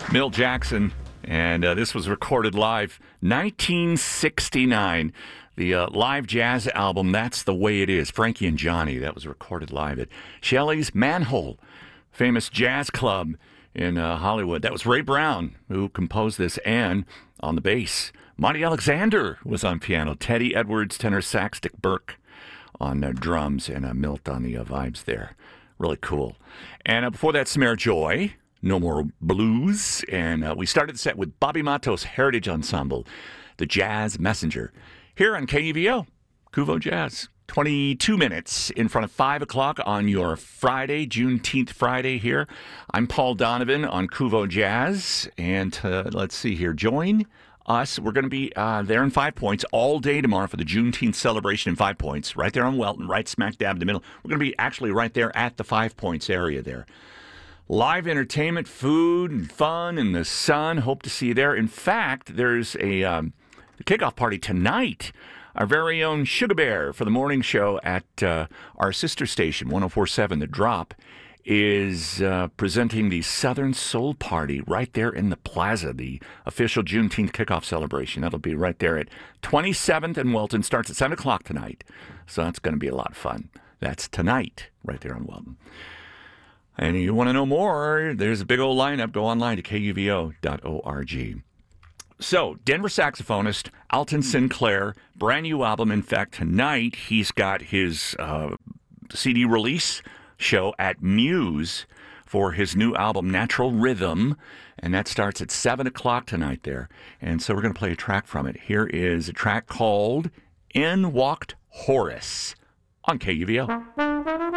Milt Jackson, and this was recorded live 1969. The live jazz album, That's the Way It Is, Frankie and Johnny. That was recorded live at Shelley's Manhole, famous jazz club in Hollywood. That was Ray Brown who composed this, and on the bass, Monty Alexander was on piano, Teddy Edwards, tenor sax, Dick Burke on drums, and Milt on the vibes there. Really cool. And before that, Samara Joy, No More Blues. And we started the set with Bobby Matos Heritage Ensemble, The Jazz Messenger, here on KUVO, Kuvo Jazz. 22 minutes in front of 5 o'clock on your Friday, Juneteenth Friday here. I'm Paul Donovan on Kuvo Jazz. And let's see here. Join us. We're going to be there in 5 Points all day tomorrow for the Juneteenth celebration in 5 Points, right there on Welton, right smack dab in the middle. We're going to be actually right there at the 5 Points area there. Live entertainment, food, and fun in the sun. Hope to see you there. In fact, there's a kickoff party tonight. Our very own Sugar Bear for the morning show at our sister station, 104.7 The Drop, is presenting the Southern Soul Party right there in the plaza, the official Juneteenth kickoff celebration. That'll be right there at 27th and Welton. Starts at 7 o'clock tonight. So that's going to be a lot of fun. That's tonight, right there on Welton. And you want to know more, there's a big old lineup. Go online to kuvo.org. So, Denver saxophonist Alton Sinclair, brand new album. In fact, tonight he's got his CD release show at Muse for his new album, Natural Rhythm, and that starts at 7 o'clock tonight there. And so we're going to play a track from it. Here is a track called In Walked Horace on KUVO.